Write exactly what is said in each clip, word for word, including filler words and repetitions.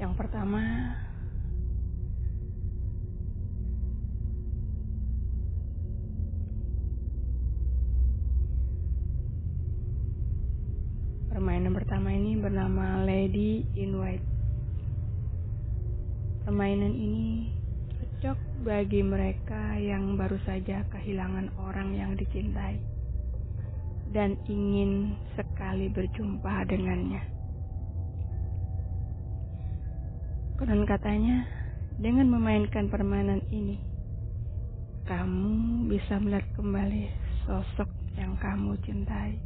Yang pertama, permainan pertama ini bernama Lady in White. Permainan ini cocok bagi mereka yang baru saja kehilangan orang yang dicintai dan ingin sekali berjumpa dengannya. Konon katanya, dengan memainkan permainan ini, kamu bisa melihat kembali sosok yang kamu cintai.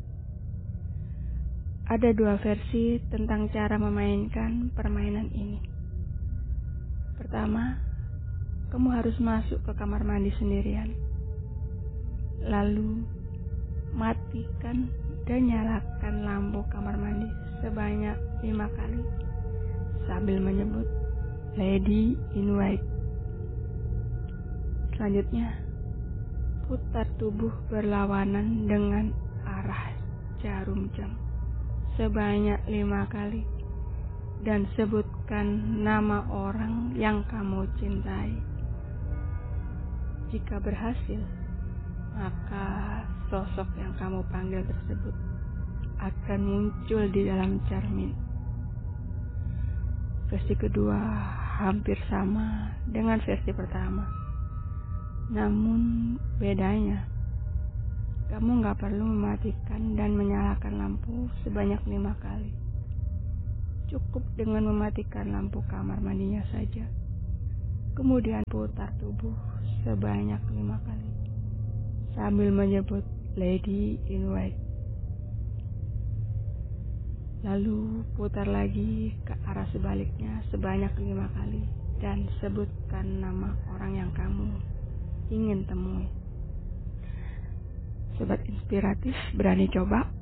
Ada dua versi tentang cara memainkan permainan ini. Pertama, kamu harus masuk ke kamar mandi sendirian. Lalu, matikan dan nyalakan lampu kamar mandi sebanyak lima kali sambil menyebut Lady in White. Selanjutnya, putar tubuh berlawanan dengan arah jarum jam sebanyak lima kali dan sebutkan nama orang yang kamu cintai. Jika berhasil, maka sosok yang kamu panggil tersebut akan muncul di dalam cermin. Versi kedua hampir sama dengan versi pertama. Namun bedanya, kamu gak perlu mematikan dan menyalakan lampu sebanyak lima kali. Cukup dengan mematikan lampu kamar mandinya saja. Kemudian putar tubuh sebanyak lima kali sambil menyebut Lady in White. Lalu putar lagi ke arah sebaliknya sebanyak lima kali dan sebutkan nama orang yang kamu ingin temui. Sobat inspiratif, berani coba?